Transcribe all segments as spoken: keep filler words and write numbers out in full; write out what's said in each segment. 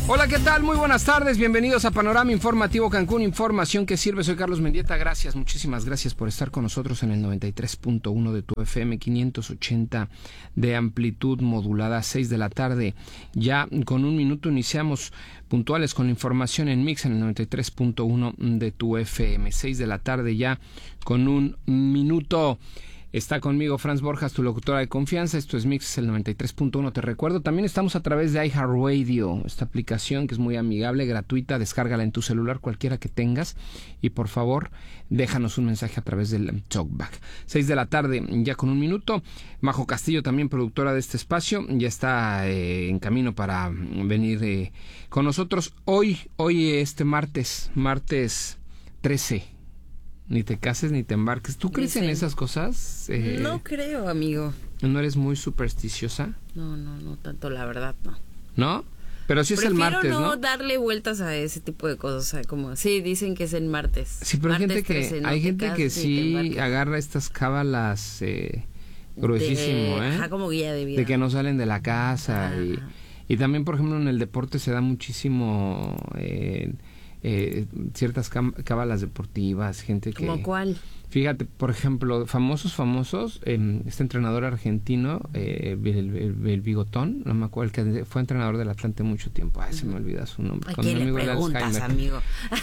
Hola, ¿qué tal? Muy buenas tardes, bienvenidos a Panorama Informativo Cancún, información que sirve. Soy Carlos Mendieta, gracias, muchísimas gracias por estar con nosotros en el noventa y tres punto uno de tu F M, quinientos ochenta de amplitud modulada, seis de la tarde. Ya con un minuto iniciamos puntuales con la información en Mix en el noventa y tres punto uno de tu F M, seis de la tarde ya con un minuto. Está conmigo Franz Borjas, tu locutora de confianza. Esto es Mix, el noventa y tres punto uno. Te recuerdo, también estamos a través de iHeartRadio, esta aplicación que es muy amigable, gratuita. Descárgala en tu celular, cualquiera que tengas. Y por favor, déjanos un mensaje a través del Talkback. seis de la tarde, ya con un minuto. Majo Castillo, también productora de este espacio, ya está eh, en camino para venir eh, con nosotros. Hoy, hoy este martes, martes trece. Ni te cases ni te embarques. ¿Tú crees en esas cosas? Eh, no creo, amigo. ¿No eres muy supersticiosa? No, no, no tanto, la verdad, no. ¿No? Pero sí es Prefiero el martes, ¿no? no darle vueltas a ese tipo de cosas, o sea, como, sí, dicen que es el martes. Sí, pero martes hay gente que, trece, no hay te gente que cases ni te sí embarques. agarra estas cábalas eh, gruesísimo, De- ¿eh? Ajá, como guía de vida. De que no salen de la casa. Ah. Y, y también, por ejemplo, en el deporte se da muchísimo... Eh, eh, ciertas cábalas deportivas, gente que... ¿Cómo cuál? Fíjate, por ejemplo, famosos, famosos, eh, este entrenador argentino, eh, el, el, el Bigotón, no me acuerdo, el que fue entrenador del Atlante mucho tiempo, ay, se me olvida su nombre. ¿A Con quién mi le amigo el preguntas, Alzheimer. amigo?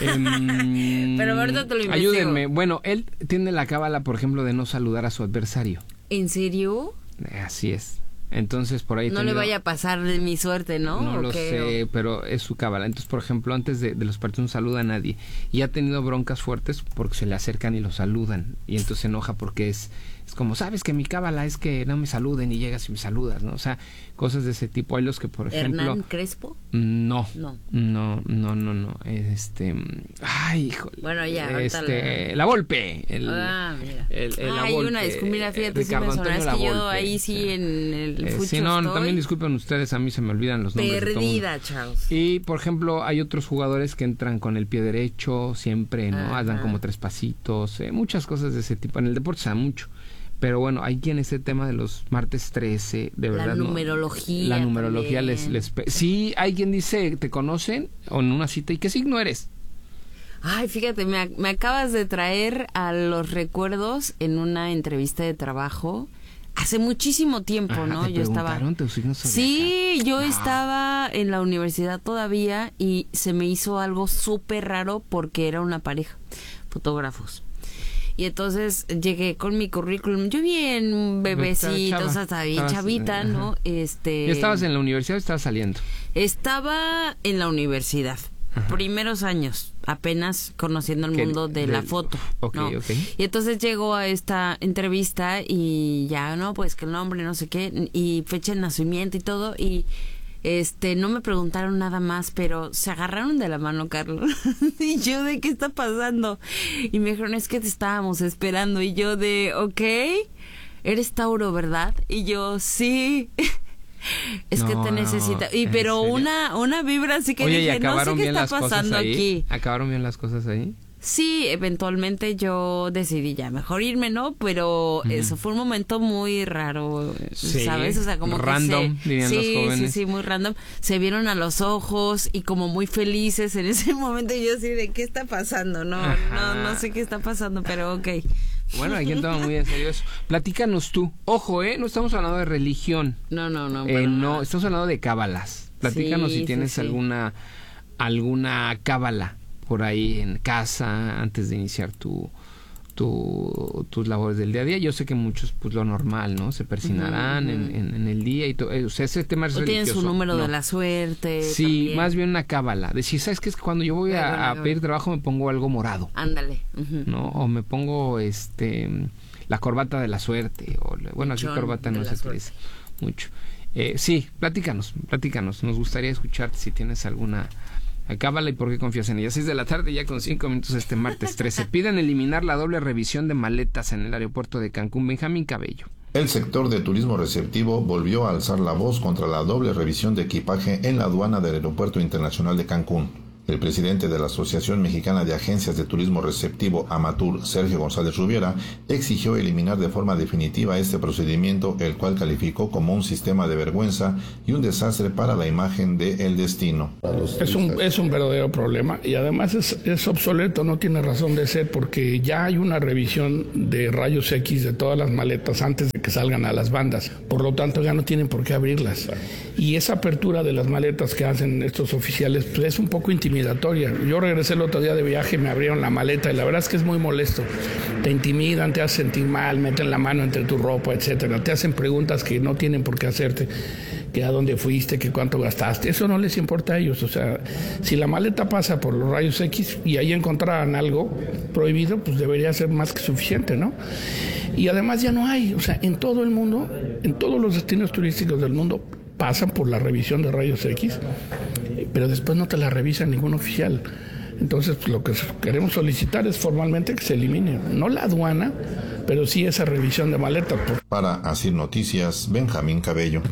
Eh, Pero ahorita te lo investigo. Ayúdenme. Bueno, él tiene la cábala, por ejemplo, de no saludar a su adversario. ¿En serio? Eh, así es. Entonces, por ahí... No tenido, le vaya a pasar de mi suerte, ¿no? No lo qué? sé, pero es su cábala. Entonces, por ejemplo, antes de, de los partidos no saluda a nadie. Y ha tenido broncas fuertes porque se le acercan y lo saludan. Y entonces se enoja porque es, es como, sabes que mi cábala es que no me saluden y llegas y me saludas, ¿no? O sea, cosas de ese tipo. Hay los que, por ejemplo... ¿Hernán Crespo? No, No. no, no, no, no. Este... Ay, híjole. Bueno, ya, ahorita Este... la- La Volpe. El, Ah, mira. el, el, la Hay Volpe, una, disculpa, mira, fíjate, sí me Ricardo sonó, Antonio es La que yo Volpe. ahí sí en el Eh, fucho sí, no, estoy también disculpen ustedes, a mí se me olvidan los nombres de todo mundo. perdida, chavos. Y, por ejemplo, hay otros jugadores que entran con el pie derecho siempre, ¿no? Ajá. Dan como tres pasitos, eh, muchas cosas de ese tipo. En el deporte se da mucho. Pero bueno, hay quien ese tema de los martes trece, de verdad, La ¿no? numerología La numerología también. les, les... pe- Sí, hay quien dice, ¿te conocen? O en una cita, ¿y qué signo eres? Ay, fíjate, me, me acabas de traer a los recuerdos en una entrevista de trabajo hace muchísimo tiempo, Ajá, ¿no? ¿te Yo estaba... preguntaron tus signos zodiacales? Sí, yo Ah. estaba en la universidad todavía y se me hizo algo súper raro porque era una pareja, fotógrafos. Y entonces llegué con mi currículum, yo bien bebecito, Chava. hasta bien Estabas, chavita, ajá. ¿no? Este... ¿Ya estabas en la universidad o estabas saliendo? Estaba en la universidad, Ajá. primeros años, apenas conociendo el ¿Qué? mundo de, De- la foto. ok, ¿no? ok. Y entonces llego a esta entrevista y ya, no, pues que el nombre, no sé qué, y fecha de nacimiento y todo, y este no me preguntaron nada más, pero se agarraron de la mano, Carlos. Y yo, ¿de qué está pasando? Y me dijeron, es que te estábamos esperando. Y yo de, ok, eres Tauro, ¿verdad? Y yo, sí. Es que No, te necesita. Y ¿en pero serio? una una vibra así que Oye, ¿y dije, no sé acabaron qué bien está las cosas pasando ahí? aquí. ¿Acabaron bien las cosas ahí? Sí, eventualmente yo decidí ya mejor irme, ¿no? Pero Ujú. eso fue un momento muy raro, Sí, ¿sabes? O sea, como random, que se, dirían sí, los jóvenes. sí, sí, muy random. Se vieron a los ojos y como muy felices en ese momento. Y yo así de, ¿qué está pasando? No, Ajá. no, no sé qué está pasando, pero ok. Bueno, hay quien toma muy en serio eso. Platícanos tú. Ojo, ¿eh? No estamos hablando de religión. No, no, no. Eh, para no, nada. estamos hablando de cábalas. Platícanos Sí, si sí, tienes sí. alguna alguna cábala por ahí en casa antes de iniciar tu, tu tus labores del día a día. Yo sé que muchos, pues lo normal, ¿no? Se persinarán Ujú, ujú. en, en, en el día y todo. Eh, o sea, ese tema es O tienen religioso. su número No. de la suerte. Sí, también. más bien una cábala. Decir, ¿sabes qué? Es que cuando yo voy Ay, a, bueno, a bueno. pedir trabajo me pongo algo morado, Ándale. Ujú. ¿no? O me pongo este la corbata de la suerte. O la- bueno, aquí Mechón corbata de no la se suerte. utiliza mucho. Eh, sí, platícanos, platícanos. Nos gustaría escucharte si tienes alguna cábala y por qué confías en ella. seis de la tarde, ya con cinco minutos este martes trece. Piden eliminar la doble revisión de maletas en el aeropuerto de Cancún. Benjamín Cabello. El sector de turismo receptivo volvió a alzar la voz contra la doble revisión de equipaje en la aduana del Aeropuerto Internacional de Cancún. El presidente de la Asociación Mexicana de Agencias de Turismo Receptivo, AMATUR, Sergio González Rubiera, exigió eliminar de forma definitiva este procedimiento, el cual calificó como un sistema de vergüenza y un desastre para la imagen de El Destino. Es un, es un verdadero problema y además es, es obsoleto, no tiene razón de ser, porque ya hay una revisión de rayos X de todas las maletas antes de que salgan a las bandas. Por lo tanto, ya no tienen por qué abrirlas. Y esa apertura de las maletas que hacen estos oficiales pues, es un poco intimidatoria. Yo regresé el otro día de viaje, me abrieron la maleta y la verdad es que es muy molesto. Te intimidan, te hacen sentir mal, meten la mano entre tu ropa, etcétera. Te hacen preguntas que no tienen por qué hacerte, que a dónde fuiste, que cuánto gastaste. Eso no les importa a ellos. O sea, si la maleta pasa por los rayos X y ahí encontraran algo prohibido, pues debería ser más que suficiente, ¿no? Y además ya no hay. O sea, en todo el mundo, en todos los destinos turísticos del mundo, pasan por la revisión de rayos X, pero después no te la revisa ningún oficial. Entonces, pues, lo que queremos solicitar es formalmente que se elimine, no la aduana, pero sí esa revisión de maletas. Para Asir Noticias, Benjamín Cabello.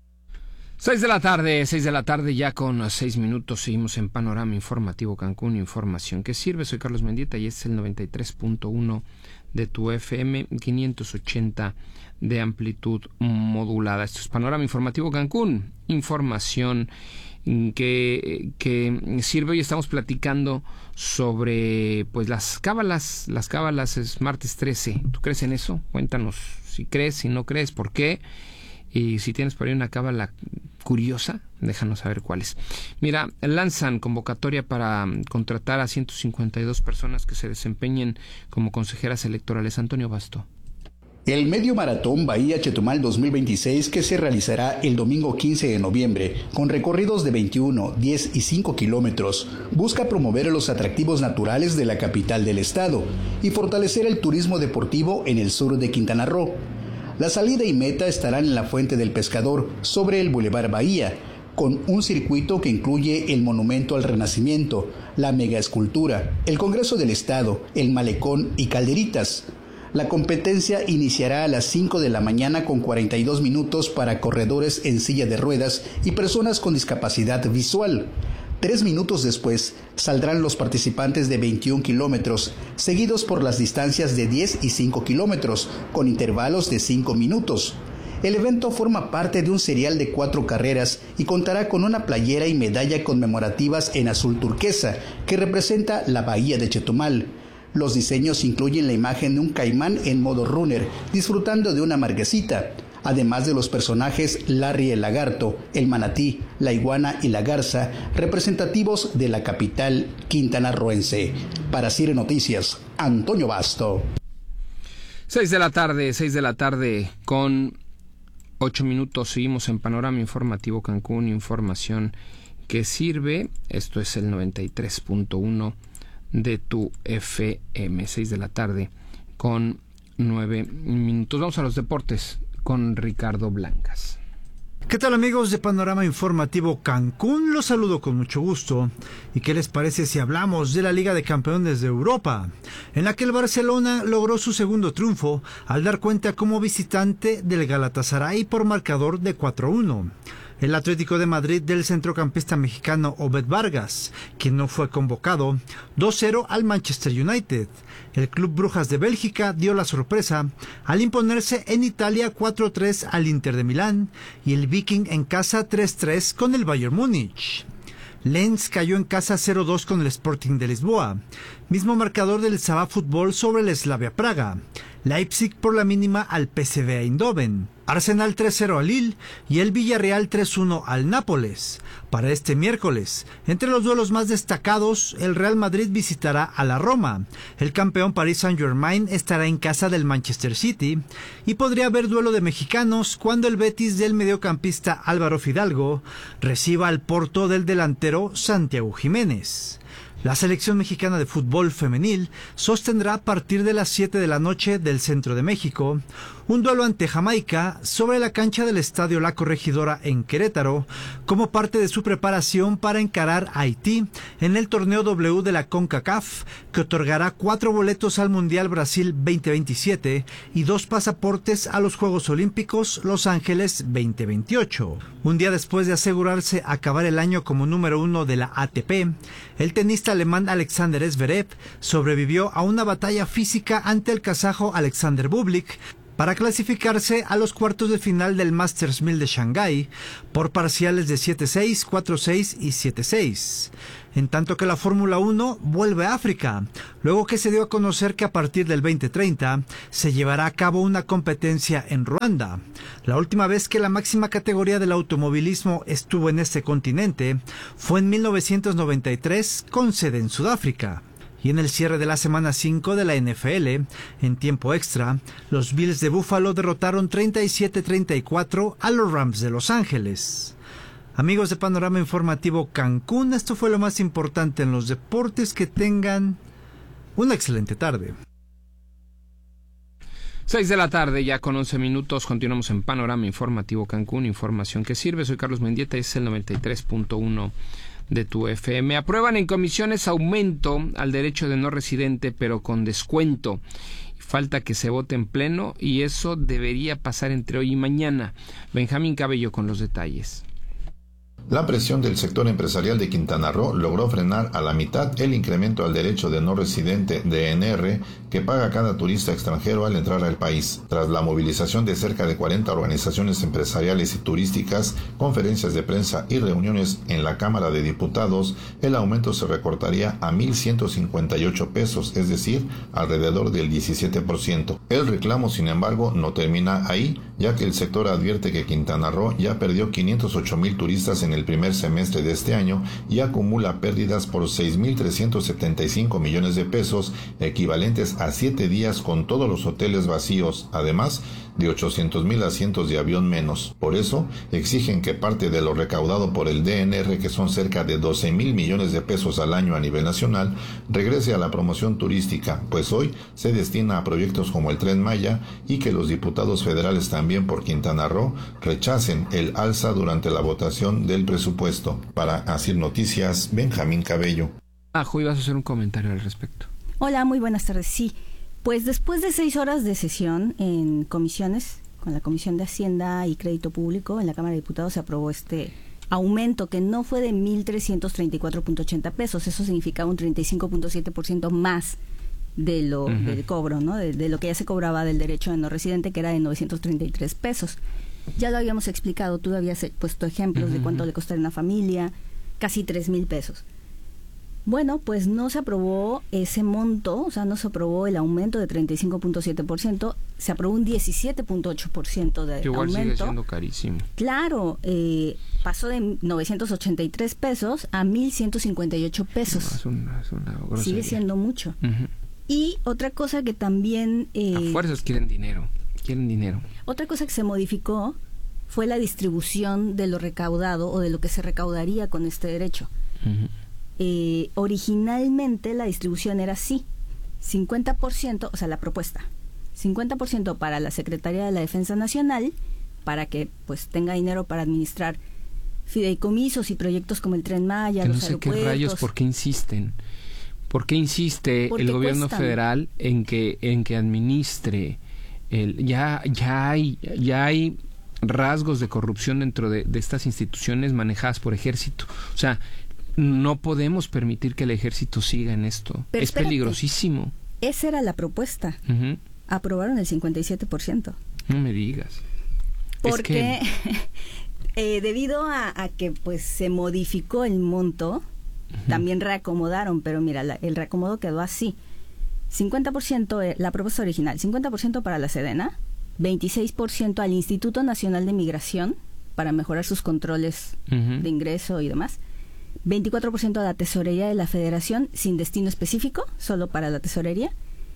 Seis de la tarde, seis de la tarde ya con seis minutos, seguimos en Panorama Informativo Cancún, información que sirve. Soy Carlos Mendieta y este es el noventa y tres punto uno de tu F M, quinientos ochenta de amplitud modulada. Esto es Panorama Informativo Cancún, información que, que sirve. Hoy estamos platicando sobre pues las cábalas, las cábalas. Es martes trece. ¿Tú crees en eso? Cuéntanos si crees, si no crees, por qué. Y si tienes por ahí una cábala curiosa, déjanos saber cuál es. Mira, lanzan convocatoria para contratar a ciento cincuenta y dos personas que se desempeñen como consejeras electorales. Antonio Basto. El Medio Maratón Bahía Chetumal dos mil veintiséis, que se realizará el domingo quince de noviembre, con recorridos de veintiuno, diez y cinco kilómetros, busca promover los atractivos naturales de la capital del estado y fortalecer el turismo deportivo en el sur de Quintana Roo. La salida y meta estarán en la Fuente del Pescador, sobre el Boulevard Bahía, con un circuito que incluye el Monumento al Renacimiento, la Megaescultura, el Congreso del Estado, el Malecón y Calderitas. La competencia iniciará a las cinco de la mañana con cuarenta y dos minutos para corredores en silla de ruedas y personas con discapacidad visual. Tres minutos después saldrán los participantes de veintiún kilómetros, seguidos por las distancias de diez y cinco kilómetros, con intervalos de cinco minutos. El evento forma parte de un serial de cuatro carreras y contará con una playera y medalla conmemorativas en azul turquesa, que representa la bahía de Chetumal. Los diseños incluyen la imagen de un caimán en modo runner, disfrutando de una marquesita, además de los personajes Larry el lagarto, el manatí, la iguana y la garza, representativos de la capital quintanarroense. Para Cire Noticias, Antonio Basto. Seis de la tarde, seis de la tarde con ocho minutos, seguimos en Panorama Informativo Cancún, información que sirve. Esto es el noventa y tres punto uno de tu F M. Seis de la tarde con nueve minutos. Vamos a los deportes con Ricardo Blancas. ¿Qué tal, amigos de Panorama Informativo Cancún? Los saludo con mucho gusto. ¿Y qué les parece si hablamos de la Liga de Campeones de Europa, en la que el Barcelona logró su segundo triunfo al dar cuenta como visitante del Galatasaray por marcador de cuatro a uno? El Atlético de Madrid del centrocampista mexicano Obed Vargas, quien no fue convocado, dos cero al Manchester United. El Club Brujas de Bélgica dio la sorpresa al imponerse en Italia cuatro tres al Inter de Milán y el Viking en casa tres tres con el Bayern Múnich. Lens cayó en casa cero dos con el Sporting de Lisboa, mismo marcador del Sabah Fútbol sobre el Slavia Praga. Leipzig por la mínima al P S V Eindhoven. Arsenal tres cero al Lille y el Villarreal tres uno al Nápoles. Para este miércoles, entre los duelos más destacados, el Real Madrid visitará a la Roma. El campeón Paris Saint-Germain estará en casa del Manchester City y podría haber duelo de mexicanos cuando el Betis del mediocampista Álvaro Fidalgo reciba al Porto del delantero Santiago Jiménez. La selección mexicana de fútbol femenil sostendrá a partir de las siete de la noche del centro de México un duelo ante Jamaica sobre la cancha del Estadio La Corregidora en Querétaro, como parte de su preparación para encarar a Haití en el torneo W de la CONCACAF, que otorgará cuatro boletos al Mundial Brasil veinte veintisiete y dos pasaportes a los Juegos Olímpicos Los Ángeles veinte veintiocho. Un día después de asegurarse acabar el año como número uno de la A T P, el tenista alemán Alexander Zverev sobrevivió a una batalla física ante el kazajo Alexander Bublik para clasificarse a los cuartos de final del Masters mil de Shanghái por parciales de siete seis, cuatro seis y siete seis. En tanto que la Fórmula uno vuelve a África, luego que se dio a conocer que a partir del veinte treinta se llevará a cabo una competencia en Ruanda. La última vez que la máxima categoría del automovilismo estuvo en este continente fue en mil novecientos noventa y tres con sede en Sudáfrica. Y en el cierre de la semana cinco de la N F L, en tiempo extra, los Bills de Buffalo derrotaron treinta y siete a treinta y cuatro a los Rams de Los Ángeles. Amigos de Panorama Informativo Cancún, esto fue lo más importante en los deportes. Que tengan una excelente tarde. Seis de la tarde, ya con once minutos, continuamos en Panorama Informativo Cancún, información que sirve. Soy Carlos Mendieta, es el noventa y tres punto uno de tu F M. Aprueban en comisiones aumento al derecho de no residente, pero con descuento. Falta que se vote en pleno y eso debería pasar entre hoy y mañana. Benjamín Cabello con los detalles. La presión del sector empresarial de Quintana Roo logró frenar a la mitad el incremento al derecho de no residente D N R que paga cada turista extranjero al entrar al país. Tras la movilización de cerca de cuarenta organizaciones empresariales y turísticas, conferencias de prensa y reuniones en la Cámara de Diputados, el aumento se recortaría a mil ciento cincuenta y ocho pesos, es decir, alrededor del diecisiete por ciento. El reclamo, sin embargo, no termina ahí, ya que el sector advierte que Quintana Roo ya perdió quinientos ocho mil turistas en el primer semestre de este año y acumula pérdidas por seis mil trescientos setenta y cinco millones de pesos, equivalentes a siete días con todos los hoteles vacíos, además de ochocientos mil asientos de avión menos. Por eso, exigen que parte de lo recaudado por el D N R, que son cerca de doce mil millones de pesos al año a nivel nacional, regrese a la promoción turística, pues hoy se destina a proyectos como el Tren Maya, y que los diputados federales también por Quintana Roo rechacen el alza durante la votación del presupuesto. Para Asir Noticias, Benjamín Cabello. Ajo, ibas a hacer un comentario al respecto. Hola, muy buenas tardes. Sí, pues después de seis horas de sesión en comisiones, con la Comisión de Hacienda y Crédito Público, en la Cámara de Diputados se aprobó este aumento que no fue de mil trescientos treinta y cuatro punto ochenta pesos. Eso significaba un treinta y cinco punto siete por ciento más de lo uh-huh. del cobro, ¿no? De, de lo que ya se cobraba del derecho de no residente, que era de novecientos treinta y tres pesos. Ya lo habíamos explicado, tú habías puesto ejemplos uh-huh. de cuánto le costaría a una familia, casi tres mil pesos. Bueno, pues no se aprobó ese monto, o sea, no se aprobó el aumento de treinta y cinco punto siete por ciento, se aprobó un diecisiete punto ocho por ciento de que igual aumento. Sigue siendo carísimo. Claro, eh, pasó de novecientos ochenta y tres pesos a mil ciento cincuenta y ocho pesos. No, es una, es una grosería. Sigue siendo mucho. Uh-huh. Y otra cosa que también... Eh, a fuerzas quieren dinero, quieren dinero. Otra cosa que se modificó fue la distribución de lo recaudado o de lo que se recaudaría con este derecho. Uh-huh. Eh, originalmente la distribución era así, cincuenta por ciento, o sea, la propuesta, cincuenta por ciento para la Secretaría de la Defensa Nacional, para que pues tenga dinero para administrar fideicomisos y proyectos como el Tren Maya, que los no sé aeropuertos. Qué rayos, ¿por qué insisten? ¿Por qué insiste Porque el gobierno cuestan. federal en que en que administre el ya ya hay ya hay rasgos de corrupción dentro de, de estas instituciones manejadas por ejército? O sea, no podemos permitir que el ejército siga en esto. Pero es espérate, peligrosísimo. Esa era la propuesta. Uh-huh. Aprobaron el cincuenta y siete por ciento. No me digas. Porque es que... eh, debido a, a que pues se modificó el monto, uh-huh. también reacomodaron, pero mira, la, el reacomodo quedó así. cincuenta por ciento la propuesta original, cincuenta por ciento para la Sedena, veintiséis por ciento al Instituto Nacional de Migración para mejorar sus controles uh-huh. de ingreso y demás, veinticuatro por ciento a la Tesorería de la Federación sin destino específico, solo para la Tesorería,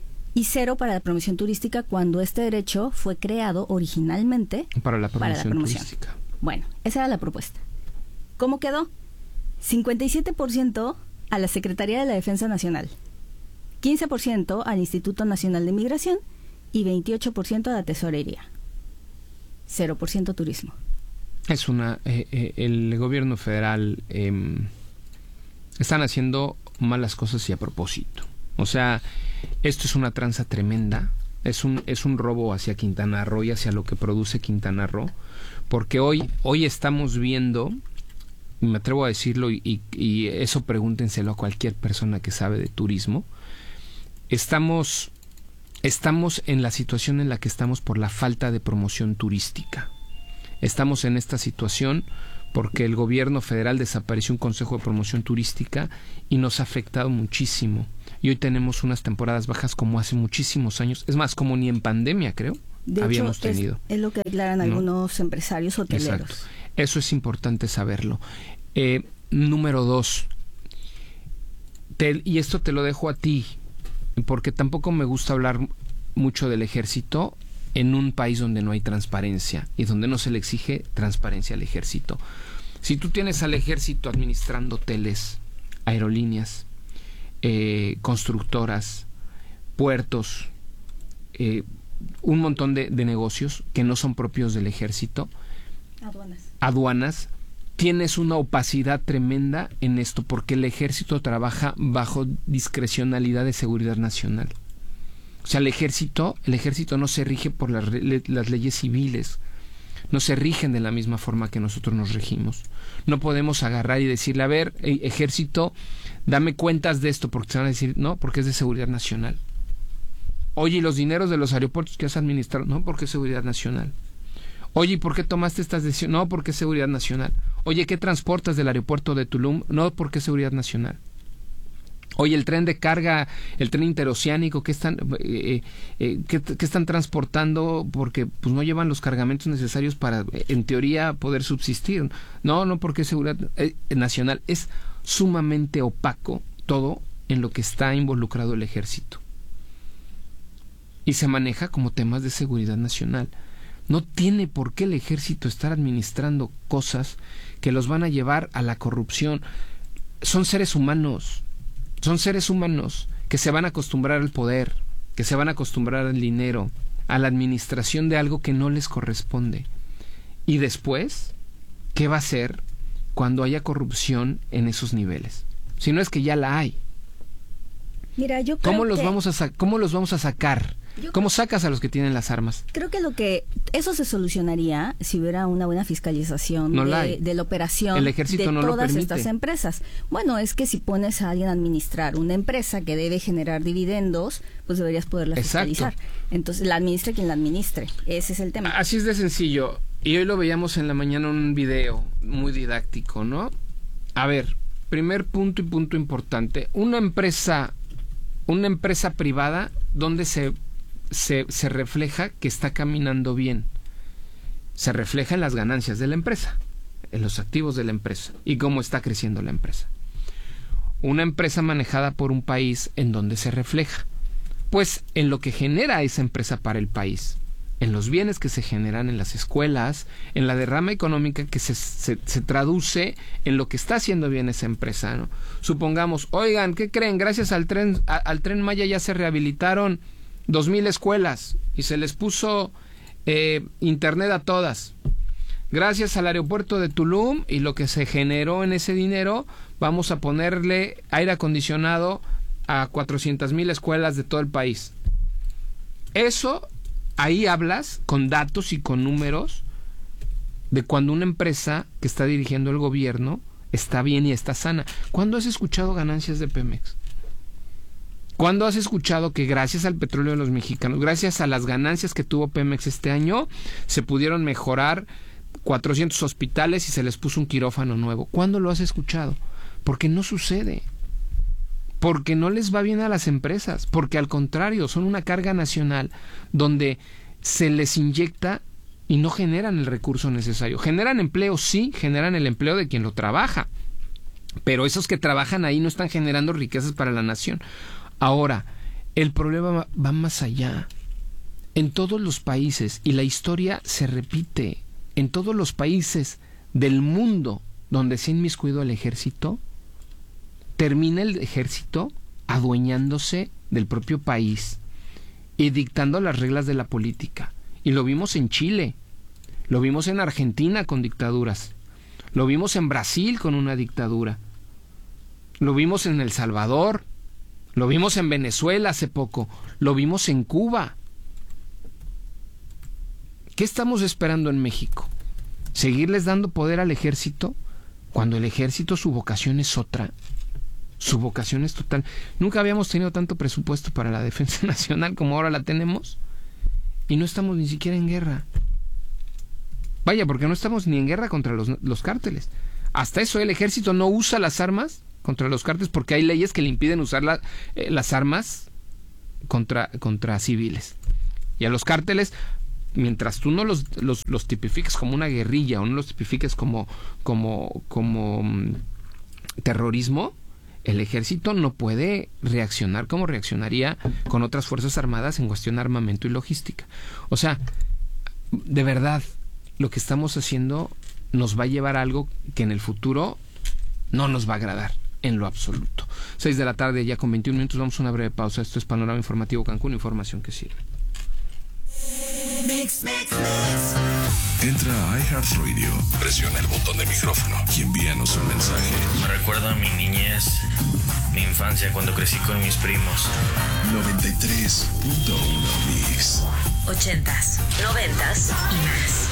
y cero para la promoción turística cuando este derecho fue creado originalmente para la promoción, para la promoción. turística. Bueno, esa era la propuesta. ¿Cómo quedó? cincuenta y siete por ciento a la Secretaría de la Defensa Nacional, quince por ciento al Instituto Nacional de Migración y veintiocho por ciento a la Tesorería. cero por ciento turismo. Es una... Eh, eh, el gobierno federal eh, están haciendo malas cosas y a propósito. O sea, esto es una tranza tremenda. Es un, es un robo hacia Quintana Roo y hacia lo que produce Quintana Roo. Porque hoy, hoy estamos viendo, me atrevo a decirlo, y, y, y eso pregúntenselo a cualquier persona que sabe de turismo, estamos, estamos en la situación en la que estamos por la falta de promoción turística. Estamos en esta situación porque el gobierno federal desapareció un consejo de promoción turística y nos ha afectado muchísimo. Y hoy tenemos unas temporadas bajas como hace muchísimos años. Es más, como ni en pandemia, creo, de habíamos hecho, tenido. Es, es lo que declaran ¿no? algunos empresarios hoteleros. Exacto. Eso es importante saberlo. Eh, número dos, te, y esto te lo dejo a ti, porque tampoco me gusta hablar mucho del ejército en un país donde no hay transparencia y donde no se le exige transparencia al ejército. Si tú tienes al ejército administrando hoteles, aerolíneas, eh, constructoras, puertos, eh, un montón de, de negocios que no son propios del ejército, aduanas, aduanas, tienes una opacidad tremenda en esto porque el ejército trabaja bajo discrecionalidad de seguridad nacional. O sea, el ejército, el ejército no se rige por las, las leyes civiles, no se rigen de la misma forma que nosotros nos regimos. No podemos agarrar y decirle, a ver, ejército, dame cuentas de esto, porque se van a decir, no, porque es de seguridad nacional. Oye, ¿y los dineros de los aeropuertos que has administrado? No, porque es seguridad nacional. Oye, ¿y por qué tomaste estas decisiones? No, porque es seguridad nacional. Oye, ¿qué transportas del aeropuerto de Tulum? No, porque es seguridad nacional. Oye, el tren de carga, el tren interoceánico, ¿qué están, eh, eh, ¿qué, qué están transportando? Porque pues no llevan los cargamentos necesarios para, en teoría, poder subsistir. No, no, porque es seguridad eh, nacional. Es sumamente opaco todo en lo que está involucrado el ejército. Y se maneja como temas de seguridad nacional. No tiene por qué el ejército estar administrando cosas que los van a llevar a la corrupción. Son seres humanos. Son seres humanos que se van a acostumbrar al poder, que se van a acostumbrar al dinero, a la administración de algo que no les corresponde. Y después, ¿qué va a hacer cuando haya corrupción en esos niveles? Si no es que ya la hay. Mira, yo creo ¿Cómo los que... vamos a sa- ¿Cómo los vamos a sacar? Yo ¿Cómo sacas a los que tienen las armas? Creo que lo que eso se solucionaría si hubiera una buena fiscalización No la de, hay. de la operación El ejército de no lo todas permite. estas empresas. Bueno, es que si pones a alguien a administrar una empresa que debe generar dividendos, pues deberías poderla Exacto. fiscalizar. Entonces, la administre quien la administre. Ese es el tema. Así es de sencillo. Y hoy lo veíamos en la mañana en un video muy didáctico, ¿no? A ver, primer punto y punto importante. Una empresa, una empresa privada, ¿dónde se Se, se refleja que está caminando bien? Se refleja en las ganancias de la empresa, en los activos de la empresa y cómo está creciendo la empresa. Una empresa manejada por un país, ¿en dónde se refleja? Pues en lo que genera esa empresa para el país, en los bienes que se generan en las escuelas, en la derrama económica que se, se, se traduce en lo que está haciendo bien esa empresa, ¿no? Supongamos, oigan, ¿qué creen? Gracias al tren, a, al Tren Maya ya se rehabilitaron dos mil escuelas y se les puso eh, internet a todas. Gracias al aeropuerto de Tulum y lo que se generó en ese dinero, vamos a ponerle aire acondicionado a cuatrocientas mil escuelas de todo el país. Eso, ahí hablas con datos y con números de cuando una empresa que está dirigiendo el gobierno está bien y está sana. ¿Cuándo has escuchado ganancias de Pemex? ¿Cuándo has escuchado que gracias al petróleo de los mexicanos, gracias a las ganancias que tuvo Pemex este año, se pudieron mejorar cuatrocientos hospitales y se les puso un quirófano nuevo? ¿Cuándo lo has escuchado? Porque no sucede. Porque no les va bien a las empresas. Porque al contrario, son una carga nacional donde se les inyecta y no generan el recurso necesario. Generan empleo, sí, generan el empleo de quien lo trabaja. Pero esos que trabajan ahí no están generando riquezas para la nación. Ahora, el problema va más allá. En todos los países, y la historia se repite, en todos los países del mundo donde se ha inmiscuido el ejército, termina el ejército adueñándose del propio país y dictando las reglas de la política. Y lo vimos en Chile, lo vimos en Argentina con dictaduras, lo vimos en Brasil con una dictadura, lo vimos en El Salvador, lo vimos en Venezuela hace poco, lo vimos en Cuba. ¿Qué estamos esperando en México? ¿Seguirles dando poder al ejército cuando el ejército, su vocación es otra? Su vocación es total. Nunca habíamos tenido tanto presupuesto para la defensa nacional como ahora la tenemos, y no estamos ni siquiera en guerra. Vaya, porque no estamos ni en guerra contra los, los cárteles. Hasta eso, el ejército no usa las armas contra los cárteles porque hay leyes que le impiden usar la, eh, las armas contra, contra civiles. Y a los cárteles, mientras tú no los, los, los tipifiques como una guerrilla o no los tipifiques como, como, como um, terrorismo, el ejército no puede reaccionar como reaccionaría con otras fuerzas armadas en cuestión de armamento y logística. O sea, de verdad, lo que estamos haciendo nos va a llevar a algo que en el futuro no nos va a agradar en lo absoluto. seis de la tarde, ya con veintiún minutos, vamos a una breve pausa. Esto es Panorama Informativo Cancún, información que sirve. Mix, mix, mix. Entra a iHeartRadio, presiona el botón de micrófono y envíanos un mensaje. Me recuerda a mi niñez, mi infancia cuando crecí con mis primos. noventa y tres punto uno Mix. Ochentas, noventas y más.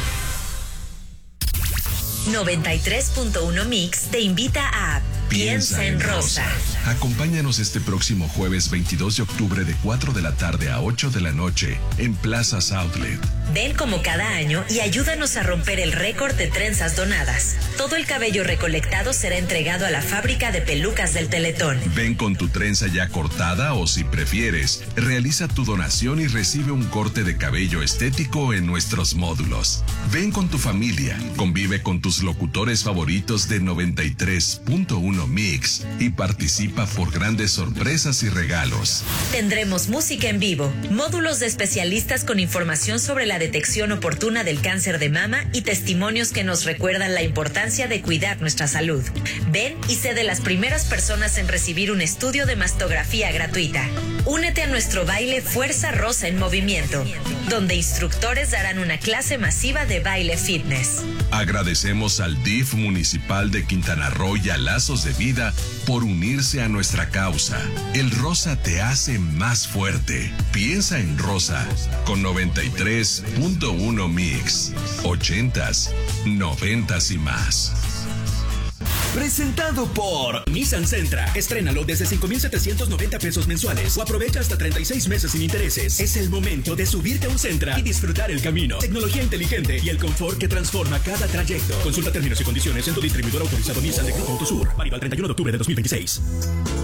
noventa y tres punto uno Mix te invita a Piensa en Rosa. Acompáñanos este próximo jueves veintidós de octubre de cuatro de la tarde a ocho de la noche en Plazas Outlet. Ven como cada año y ayúdanos a romper el récord de trenzas donadas. Todo el cabello recolectado será entregado a la fábrica de pelucas del Teletón. Ven con tu trenza ya cortada o, si prefieres, realiza tu donación y recibe un corte de cabello estético en nuestros módulos. Ven con tu familia, convive con tus locutores favoritos de noventa y tres punto uno Mix y participa por grandes sorpresas y regalos. Tendremos música en vivo, módulos de especialistas con información sobre la detección oportuna del cáncer de mama y testimonios que nos recuerdan la importancia de cuidar nuestra salud. Ven y sé de las primeras personas en recibir un estudio de mastografía gratuita. Únete a nuestro baile Fuerza Rosa en Movimiento, donde instructores darán una clase masiva de baile fitness. Agradecemos al D I F municipal de Quintana Roo y a Lazos de Vida por unirse a nuestra causa. El rosa te hace más fuerte. Piensa en Rosa con noventa y tres punto uno Mix. Ochentas, noventas y más. Presentado por Nissan Sentra. Estrénalo desde cinco mil setecientos noventa pesos mensuales o aprovecha hasta treinta y seis meses sin intereses. Es el momento de subirte a un Sentra y disfrutar el camino. Tecnología inteligente y el confort que transforma cada trayecto. Consulta términos y condiciones en tu distribuidor autorizado Nissan de Grupo Autosur. Válido al treinta y uno de octubre de dos mil veintiséis.